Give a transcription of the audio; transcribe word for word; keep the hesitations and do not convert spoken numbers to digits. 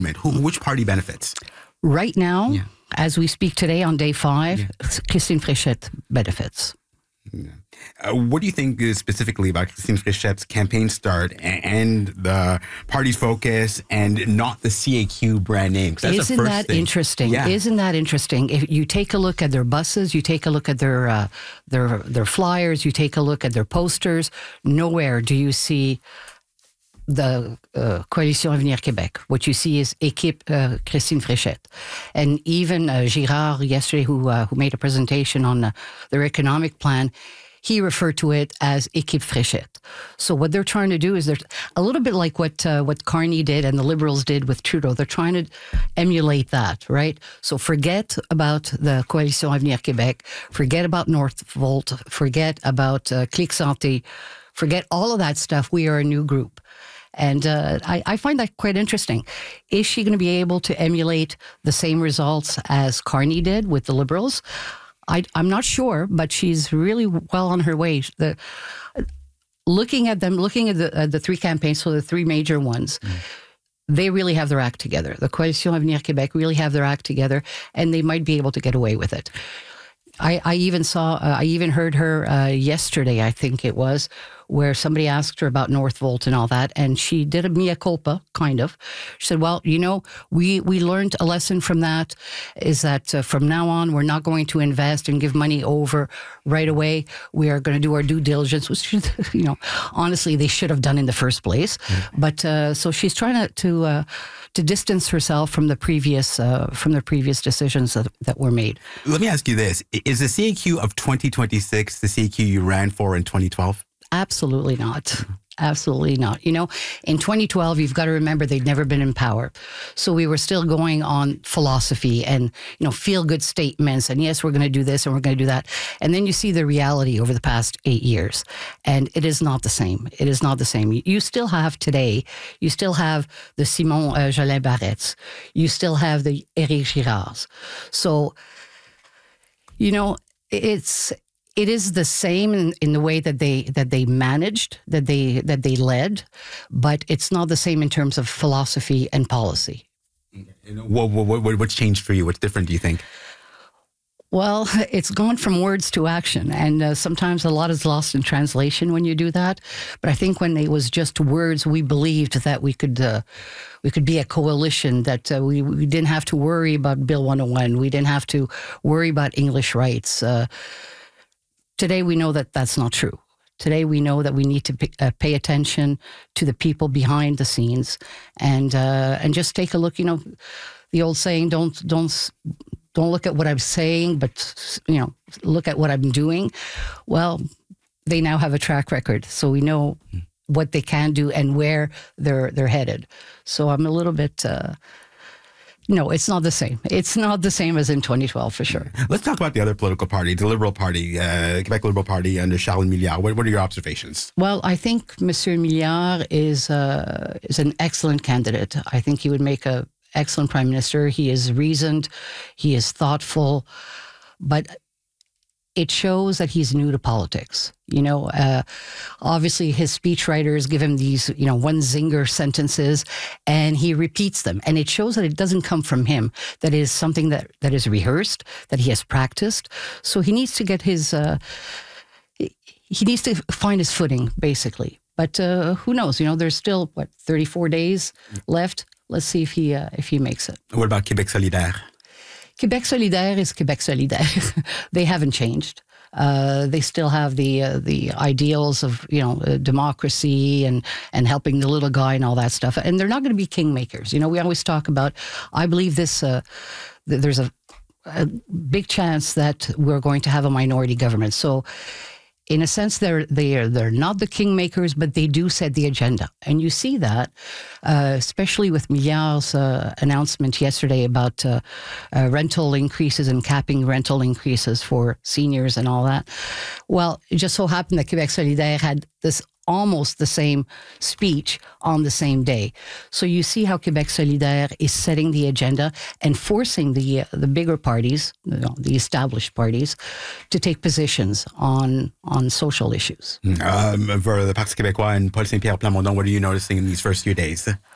Who, which party benefits? Right now, Yeah. as we speak today on day five, Yeah. Christine Fréchette benefits. Yeah. Uh, what do you think is specifically about Christine Fréchette's campaign start and, and the party's focus and not the C A Q brand name? 'Cause that's the Isn't first that thing. interesting? Yeah. Isn't that interesting? If you take a look at their buses, you take a look at their uh, their their flyers, you take a look at their posters, nowhere do you see the uh, Coalition Avenir Québec. What you see is Équipe uh, Christine Fréchette. And even uh, Girard yesterday, who uh, who made a presentation on uh, their economic plan, he referred to it as Équipe Fréchette. So what they're trying to do is they're a little bit like what uh, what Carney did and the Liberals did with Trudeau. They're trying to emulate that, right? So forget about the Coalition Avenir Québec, forget about Northvolt, forget about uh, Clic Santé, forget all of that stuff. We are a new group. And uh, I, I find that quite interesting. Is she going to be able to emulate the same results as Carney did with the Liberals? I, I'm not sure, but she's really well on her way. The, looking at them, looking at the, uh, the three campaigns, so the three major ones, mm. they really have their act together. The Coalition Avenir Québec really have their act together, and they might be able to get away with it. I, I even saw, uh, I even heard her uh, yesterday, I think it was, where somebody asked her about Northvolt and all that, and she did a mea culpa, kind of. She said, well, you know, we, we learned a lesson from that, is that uh, from now on, we're not going to invest and give money over right away. We are going to do our due diligence, which, you know, honestly, they should have done in the first place. Mm-hmm. But uh, so she's trying to to, uh, to distance herself from the previous uh, from the previous decisions that, that were made. Let me ask you this. Is the C A Q of twenty twenty-six the C A Q you ran for in twenty twelve? Absolutely not. Absolutely not. You know, in twenty twelve, you've got to remember they'd never been in power. So we were still going on philosophy and, you know, feel-good statements. And yes, we're going to do this and we're going to do that. And then you see the reality over the past eight years. And it is not the same. It is not the same. You still have today, you still have the Simon uh, Jolin Barrettes. You still have the Éric Girards. So, you know, it's... It is the same in, in the way that they that they managed, that they that they led, but it's not the same in terms of philosophy and policy. What, what, what, what's changed for you? What's different, do you think? Well, it's gone from words to action, and uh, sometimes a lot is lost in translation when you do that. But I think when it was just words, we believed that we could uh, we could be a coalition, that uh, we, we didn't have to worry about Bill one oh one, we didn't have to worry about English rights. Uh, Today, we know that that's not true. Today, we know that we need to pay, uh, pay attention to the people behind the scenes, and uh, and just take a look. You know, the old saying: "Don't don't don't look at what I'm saying, but you know, look at what I'm doing." Well, they now have a track record, so we know what they can do and where they're they're headed. So I'm a little bit. Uh, No, it's not the same. It's not the same as in twenty twelve, for sure. Let's talk about the other political party, the Liberal Party, uh, Quebec Liberal Party under Charles Milliard. What, what are your observations? Well, I think Monsieur Milliard is uh, is an excellent candidate. I think he would make an excellent prime minister. He is reasoned. He is thoughtful. But it shows that he's new to politics. You know, uh, obviously his speechwriters give him these, you know, one zinger sentences, and he repeats them. And it shows that it doesn't come from him, that it is something that, that is rehearsed, that he has practiced. So he needs to get his, uh, he needs to find his footing, basically. But uh, who knows? You know, there's still, what, thirty-four days left. Let's see if he, uh, if he makes it. What about Québec solidaire? Québec solidaire is Québec solidaire. They haven't changed. Uh, they still have the uh, the ideals of, you know, uh, democracy and and helping the little guy and all that stuff. And they're not going to be kingmakers. You know, we always talk about. I believe this. Uh, th- there's a, a big chance that we're going to have a minority government. So, in a sense, they're they're they're not the kingmakers, but they do set the agenda, and you see that, uh, especially with Milliard's uh, announcement yesterday about uh, uh, rental increases and capping rental increases for seniors and all that. Well, it just so happened that Québec solidaire had this almost the same speech on the same day. So you see how Québec solidaire is setting the agenda and forcing the uh, the bigger parties, you know, the established parties, to take positions on on social issues. Um, for the Parti québécois and Paul Saint-Pierre Plamondon, what are you noticing in these first few days?